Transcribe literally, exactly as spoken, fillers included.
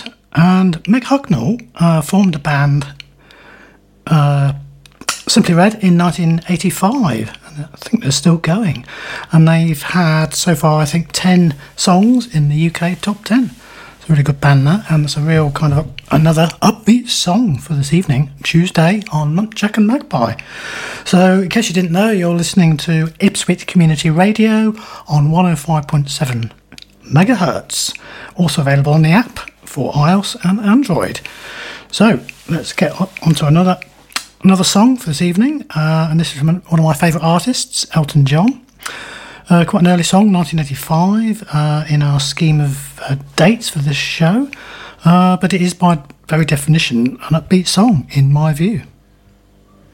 And Meg Hucknall uh, formed a band, uh, Simply Red, in nineteen eighty-five. And I think they're still going. And they've had, so far, I think, ten songs in the U K top ten. It's a really good band, that. And it's a real kind of another upbeat song for this evening, Tuesday, on Muntjac and Magpie. So, in case you didn't know, you're listening to Ipswich Community Radio on one oh five point seven megahertz. Also available on the app for iOS and Android. So, let's get on to another another song for this evening. Uh, and this is from one of my favourite artists, Elton John. Uh, quite an early song, nineteen eighty-five, uh, in our scheme of uh, dates for this show. Uh, but it is, by very definition, an upbeat song, in my view.